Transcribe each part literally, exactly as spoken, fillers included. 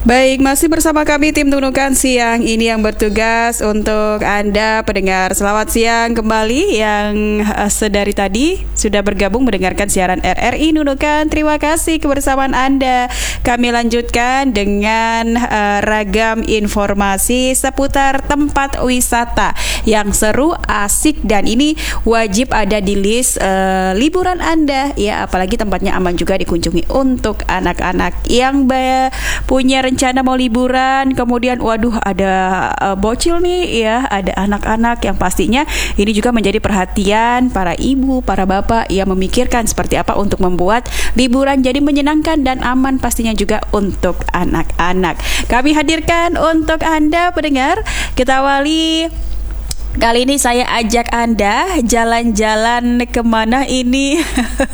Baik, masih bersama kami tim Tunukan siang ini yang bertugas untuk Anda pendengar. Selamat siang kembali yang uh, sedari tadi sudah bergabung mendengarkan siaran R R I Nunukan. Terima kasih kebersamaan Anda. Kami lanjutkan dengan uh, ragam informasi seputar tempat wisata yang seru, asik, dan ini wajib ada di list uh, liburan Anda ya, apalagi tempatnya aman juga dikunjungi untuk anak-anak yang be- punya rencana mau liburan, kemudian waduh ada uh, bocil nih ya, ada anak-anak yang pastinya ini juga menjadi perhatian para ibu, para bapak yang memikirkan seperti apa untuk membuat liburan jadi menyenangkan dan aman pastinya juga untuk anak-anak. Kami hadirkan untuk Anda pendengar, kita awali. Kali ini saya ajak Anda jalan-jalan kemana ini?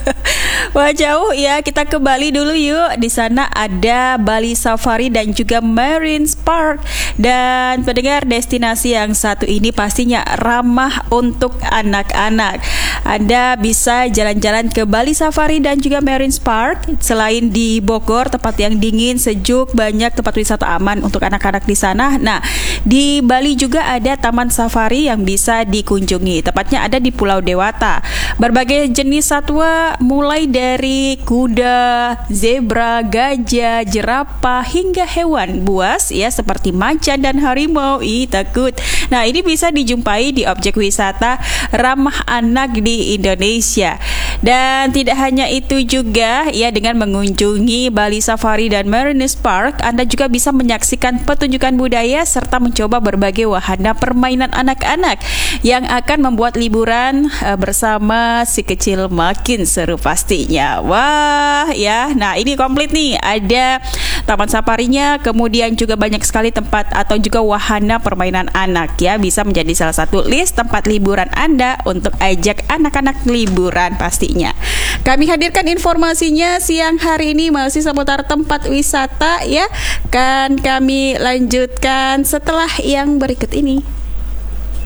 Wah, jauh ya, kita ke Bali dulu yuk. Di sana ada Bali Safari dan juga Marine Park. Dan pendengar, destinasi yang satu ini pastinya ramah untuk anak-anak. Anda bisa jalan-jalan ke Bali Safari dan juga Marine Park. Selain di Bogor, tempat yang dingin, sejuk, banyak tempat wisata aman untuk anak-anak di sana. Nah, di Bali juga ada Taman Safari yang bisa dikunjungi. Tepatnya ada di Pulau Dewata. Berbagai jenis satwa mulai dari kuda, zebra, gajah, jerapah hingga hewan buas ya seperti macan dan harimau. Ih, takut. Nah, ini bisa dijumpai di objek wisata ramah anak di Indonesia. Dan tidak hanya itu juga ya, dengan mengunjungi Bali Safari dan Marine Park, Anda juga bisa menyaksikan pertunjukan budaya serta mencoba berbagai wahana permainan anak-anak yang akan membuat liburan uh, bersama si kecil makin seru pastinya. Wah ya, nah ini komplit nih, ada taman safarinya, kemudian juga banyak sekali tempat atau juga wahana permainan anak ya, bisa menjadi salah satu list tempat liburan Anda untuk ajak anak-anak liburan pastinya. Kami hadirkan informasinya siang hari ini masih seputar tempat wisata ya, kan kami lanjutkan setelah yang berikut ini.